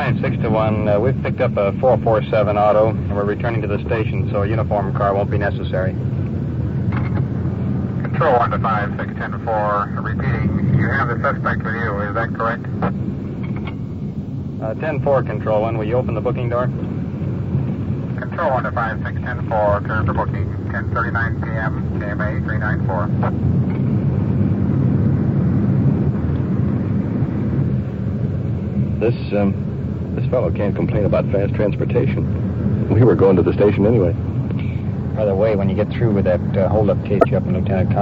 County 6 to 1. We've picked up a 447 auto, and we're returning to the station, so a uniform car won't be necessary. Control 1 to 5, 610-4. Repeating, you have the suspect with you, is that correct? 10-4, Control 1. Will you open the booking door? Control 1 to 5, 610-4. Turn for booking. 10:39 p.m. KMA 394. This fellow can't complain about fast transportation. We were going to the station anyway. By the way, when you get through with that hold-up case you up in Lieutenant